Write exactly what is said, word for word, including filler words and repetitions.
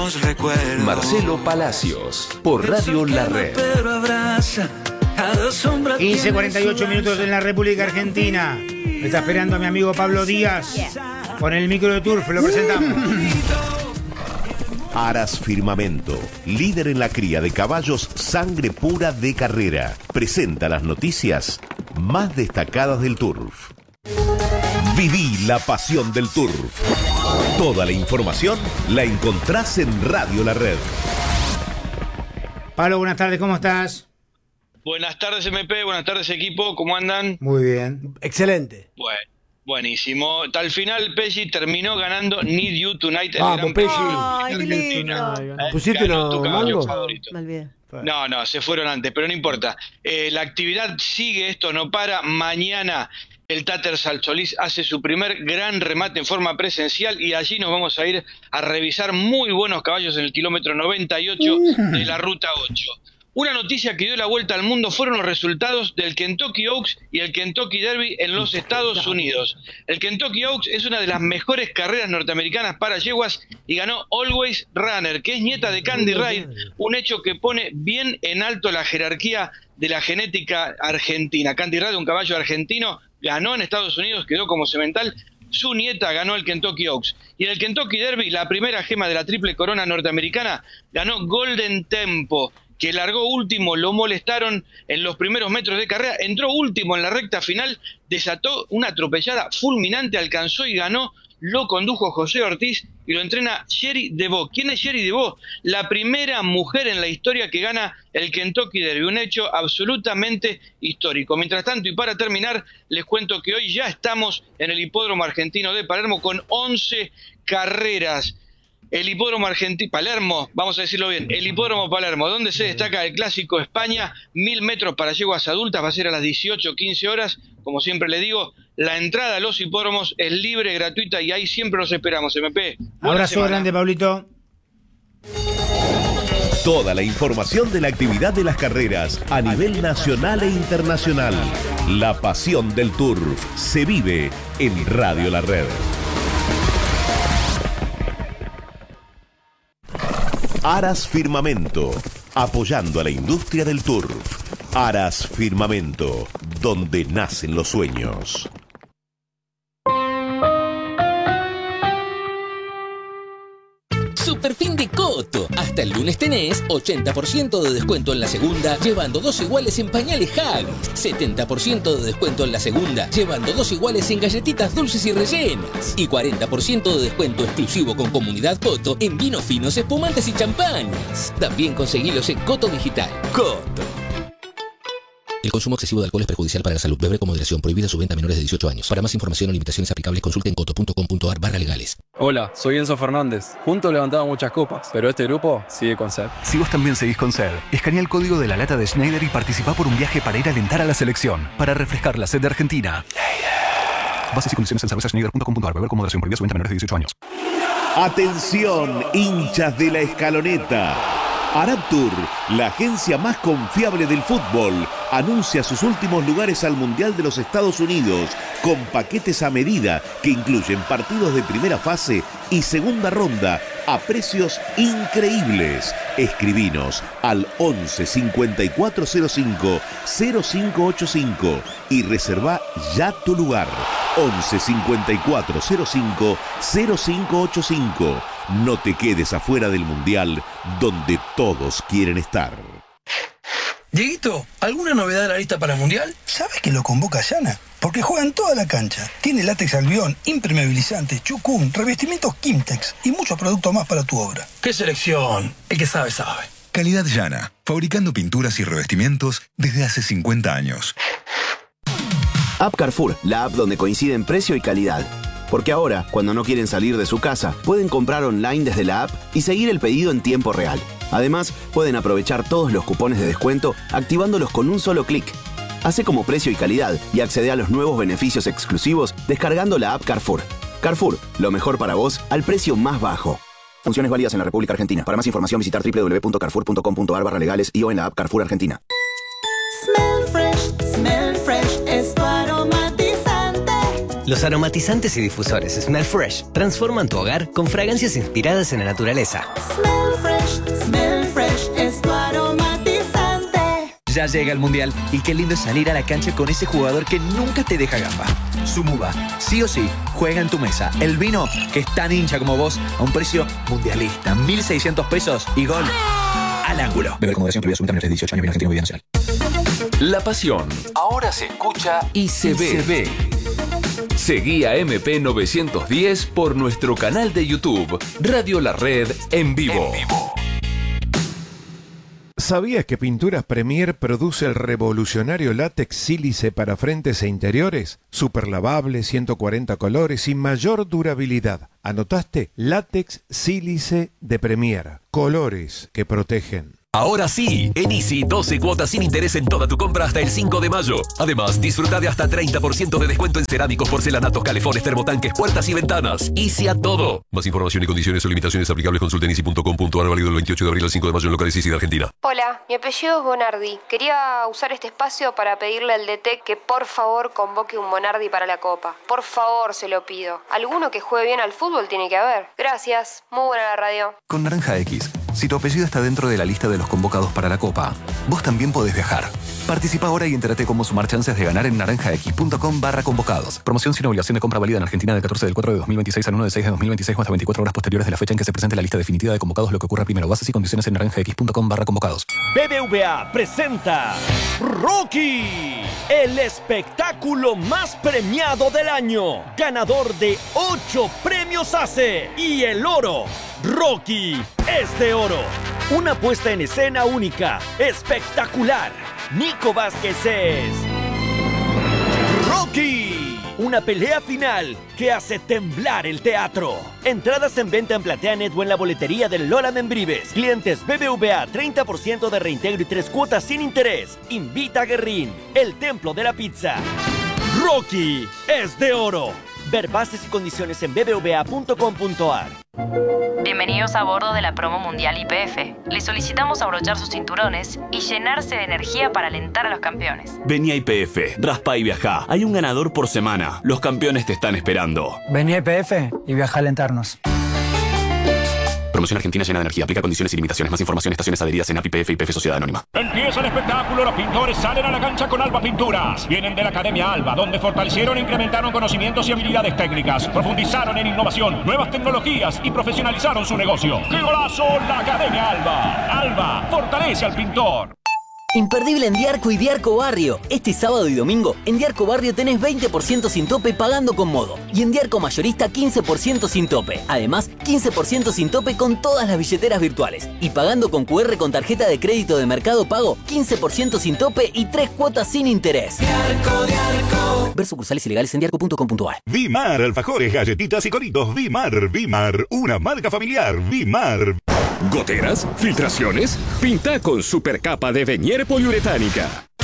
buenos recuerdos. Marcelo Palacios, por Radio La Red. quince cuarenta y ocho minutos en la República Argentina. Me está esperando mi amigo Pablo Díaz. Con el micro de Turf, lo presentamos. Aras Firmamento, líder en la cría de caballos sangre pura de carrera, presenta las noticias más destacadas del Turf. Viví la pasión del Turf. Toda la información la encontrás en Radio La Red. Pablo, buenas tardes, ¿cómo estás? Buenas tardes, M P, buenas tardes, equipo, ¿cómo andan? Muy bien. Excelente. Bueno, buenísimo. Al final, Pesci terminó ganando Need You Tonight. Vamos, Pesci. Ay, qué lindo. ¿Pusiste Ganó unos tu caballo mangos? favorito. Me olvidé. No, no, se fueron antes, pero no importa. Eh, la actividad sigue, esto no para. Mañana el Tattersall Solís hace su primer gran remate en forma presencial y allí nos vamos a ir a revisar muy buenos caballos en el kilómetro noventa y ocho de la Ruta ocho. Una noticia que dio la vuelta al mundo fueron los resultados del Kentucky Oaks y el Kentucky Derby en los Estados Unidos. El Kentucky Oaks es una de las mejores carreras norteamericanas para yeguas y ganó Always Runner, que es nieta de Candy Ride, un hecho que pone bien en alto la jerarquía de la genética argentina. Candy Ride, un caballo argentino, ganó en Estados Unidos, quedó como semental. Su nieta ganó el Kentucky Oaks. Y en el Kentucky Derby, la primera gema de la triple corona norteamericana, ganó Golden Tempo, que largó último, lo molestaron en los primeros metros de carrera, entró último en la recta final, desató una atropellada fulminante, alcanzó y ganó, lo condujo José Ortiz y lo entrena Sherry DeVoe. ¿Quién es Sherry DeVoe? La primera mujer en la historia que gana el Kentucky Derby, un hecho absolutamente histórico. Mientras tanto, y para terminar, les cuento que hoy ya estamos en el Hipódromo Argentino de Palermo con once carreras. El Hipódromo Argentino, Palermo, vamos a decirlo bien, el Hipódromo Palermo, donde se destaca el Clásico España, mil metros para yeguas adultas, va a ser a las dieciocho quince horas, como siempre le digo, la entrada a los hipódromos es libre, gratuita y ahí siempre los esperamos, M P. Buena Abrazo semana. grande, Pablito. Toda la información de la actividad de las carreras a nivel nacional e internacional. La pasión del Turf se vive en Radio La Red. Aras Firmamento, apoyando a la industria del turf. Aras Firmamento, donde nacen los sueños. Superfin de Coto. Hasta el lunes tenés ochenta por ciento de descuento en la segunda, llevando dos iguales en pañales Huggies. setenta por ciento de descuento en la segunda, llevando dos iguales en galletitas dulces y rellenas. Y cuarenta por ciento de descuento exclusivo con Comunidad Coto en vinos finos, espumantes y champañas. También conseguilos en Coto Digital. Coto. El consumo excesivo de alcohol es perjudicial para la salud. Beber con moderación. Prohibida su venta a menores de dieciocho años. Para más información o limitaciones aplicables, consulte en coto punto com punto a r barra legales. Hola, soy Enzo Fernández. Juntos levantamos muchas copas, pero este grupo sigue con sed. Si vos también seguís con sed, escanea el código de la lata de Schneider y participá por un viaje para ir a alentar a la selección. Para refrescar la sed de Argentina. Bases y condiciones en cerveza schneider punto com punto a r. Beber con moderación. Prohibida su venta a menores de dieciocho años. Atención, hinchas de la escaloneta. Araptur, la agencia más confiable del fútbol, anuncia sus últimos lugares al Mundial de los Estados Unidos con paquetes a medida que incluyen partidos de primera fase y segunda ronda a precios increíbles. Escribinos al once cincuenta y cuatro cero cinco cero cinco ochenta y cinco y reserva ya tu lugar. once cincuenta y cuatro cero cinco cero cinco ochenta y cinco. No te quedes afuera del Mundial, donde todos quieren estar. Dieguito, ¿alguna novedad de la lista para el Mundial? ¿Sabes que lo convoca Yana? Porque juega en toda la cancha. Tiene látex albión, impermeabilizante, chucum, revestimientos Kimtex y muchos productos más para tu obra. ¡Qué selección! El que sabe, sabe. Calidad Yana, fabricando pinturas y revestimientos desde hace cincuenta años. App Carrefour, la app donde coinciden precio y calidad. Porque ahora, cuando no quieren salir de su casa, pueden comprar online desde la app y seguir el pedido en tiempo real. Además, pueden aprovechar todos los cupones de descuento activándolos con un solo clic. Hace como precio y calidad y accede a los nuevos beneficios exclusivos descargando la app Carrefour. Carrefour, lo mejor para vos al precio más bajo. Funciones válidas en la República Argentina. Para más información visitar doble u doble u doble u punto carrefour punto com punto a r barra legales y o en la app Carrefour Argentina. Smell fresh, smell fresh, es tu aromatizante. Los aromatizantes y difusores Smell Fresh transforman tu hogar con fragancias inspiradas en la naturaleza. Smell Fresh, Smell Fresh es tu aromatizante. Ya llega el Mundial y qué lindo es salir a la cancha con ese jugador que nunca te deja gamba. Sumuba, sí o sí, juega en tu mesa. El vino, que es tan hincha como vos, a un precio mundialista. mil seiscientos pesos y gol al ángulo. Beber con moderación, prohibida absoluta, menores de dieciocho años, bien argentino, bebida nacional. La pasión ahora se escucha y se ve. Se ve. Seguí a M P novecientos diez por nuestro canal de YouTube, Radio La Red en vivo. En vivo. ¿Sabías que Pinturas Premier produce el revolucionario látex sílice para frentes e interiores? Super lavable, ciento cuarenta colores y mayor durabilidad. ¿Anotaste? Látex sílice de Premier. Colores que protegen. Ahora sí, en Easy, doce cuotas sin interés en toda tu compra hasta el cinco de mayo. Además, disfruta de hasta treinta por ciento de descuento en cerámicos, porcelanatos, calefones, termotanques, puertas y ventanas. Easy a todo. Más información y condiciones o limitaciones aplicables consulta en easy punto com punto a r, válido del veintiocho de abril al cinco de mayo en locales Easy de Argentina. Hola, mi apellido es Bonardi. Quería usar este espacio para pedirle al D T que por favor convoque un Bonardi para la Copa. Por favor, se lo pido. Alguno que juegue bien al fútbol tiene que haber. Gracias. Muy buena la radio. Con Naranja X, si tu apellido está dentro de la lista de los convocados para la Copa, vos también podés viajar. Participa ahora y entérate cómo sumar chances de ganar en naranjax.com barra convocados. Promoción sin obligación de compra válida en Argentina del catorce del cuatro de dos mil veintiséis al uno del seis de dos mil veintiséis o hasta veinticuatro horas posteriores de la fecha en que se presente la lista definitiva de convocados, lo que ocurra primero. Bases y condiciones en naranjax.com barra convocados. B B V A presenta Rocky, el espectáculo más premiado del año, ganador de ocho premios A C E y el oro. Rocky es de oro. Una puesta en escena única, espectacular. Nico Vázquez es Rocky. Una pelea final que hace temblar el teatro. Entradas en venta en PlateaNet o en la boletería del Lola Membrives. Clientes B B V A, treinta por ciento de reintegro y tres cuotas sin interés. Invita a Guerrín, el templo de la pizza. Rocky es de oro. Ver bases y condiciones en b b v a punto com punto a r. Bienvenidos a bordo de la promo mundial Y P F. Les solicitamos abrochar sus cinturones y llenarse de energía para alentar a los campeones. Vení a Y P F, raspa y viajá. Hay un ganador por semana. Los campeones te están esperando. Vení a Y P F y viaja a alentarnos. Promoción argentina llena de energía. Aplica condiciones y limitaciones. Más información, estaciones adheridas en A P I P F y P F Sociedad Anónima. Empieza el espectáculo. Los pintores salen a la cancha con Alba Pinturas. Vienen de la Academia Alba, donde fortalecieron e incrementaron conocimientos y habilidades técnicas. Profundizaron en innovación, nuevas tecnologías y profesionalizaron su negocio. ¡Qué golazo! La Academia Alba. Alba fortalece al pintor. Imperdible en Diarco y Diarco Barrio. Este sábado y domingo, en Diarco Barrio tenés veinte por ciento sin tope pagando con Modo. Y en Diarco Mayorista quince por ciento sin tope. Además, quince por ciento sin tope con todas las billeteras virtuales. Y pagando con Q R con tarjeta de crédito de Mercado Pago, quince por ciento sin tope y tres cuotas sin interés. Diarco, Diarco. Ver sucursales ilegales en diarco punto com punto a r. Vimar, alfajores, galletitas y coritos. Vimar, Vimar, una marca familiar. Vimar. ¿Goteras? ¿Filtraciones? Pinta con supercapa de Venier poliuretánica.